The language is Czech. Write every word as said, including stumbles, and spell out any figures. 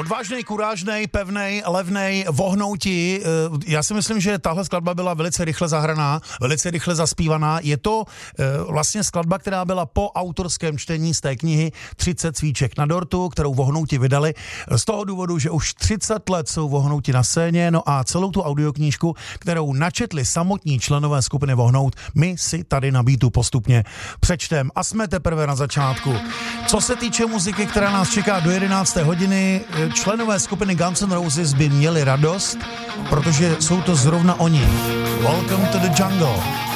Odvážnej, kurážnej, pevnej, levnej, vohnouti. Já si myslím, že tahle skladba byla velice rychle zahraná, velice rychle zaspívaná. Je to vlastně skladba, která byla po autorském čtení z té knihy třicet svíček na dortu, kterou vohnouti vydali. Z toho důvodu, že už třicet let jsou vohnouti na scéně, no a celou tu audioknížku, kterou načetli samotní členové skupiny Vohnout, my si tady na Beatu postupně přečtem. A jsme teprve na začátku. Co se týče muziky, která nás čeká do jedenácté hodiny, členové skupiny Guns N' Roses by měli radost, protože jsou to zrovna oni. Welcome to the jungle.